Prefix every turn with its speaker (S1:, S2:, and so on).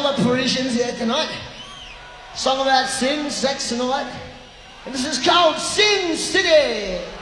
S1: all the Parisians here tonight. Song about sin, sex and all that. And this is called Sin City.